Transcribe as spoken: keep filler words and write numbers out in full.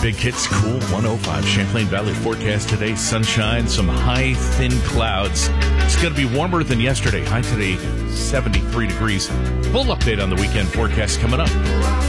Big Hits Cool one oh five. Champlain Valley forecast today. Sunshine, some high, thin clouds. It's going to be warmer than yesterday. High today, seventy-three degrees. Full update on the weekend forecast coming up.